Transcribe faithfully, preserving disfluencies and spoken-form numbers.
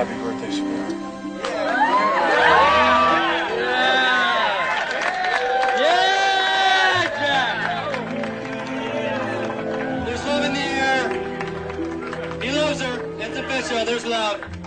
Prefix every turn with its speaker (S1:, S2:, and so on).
S1: happy birthday, sweetheart.
S2: Yeah, Jack! There's love in the air. He loves her. It's official. There's love.